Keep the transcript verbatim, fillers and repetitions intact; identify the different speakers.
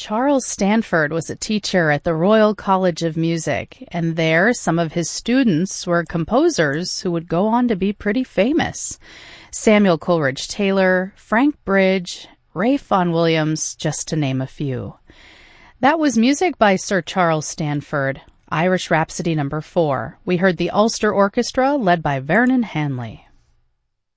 Speaker 1: Charles Stanford was a teacher at the Royal College of Music, and there some of his students were composers who would go on to be pretty famous. Samuel Coleridge Taylor, Frank Bridge, Ralph Vaughan Williams, just to name a few. That was music by Sir Charles Stanford, Irish Rhapsody number four. We heard the Ulster Orchestra led by Vernon Hanley.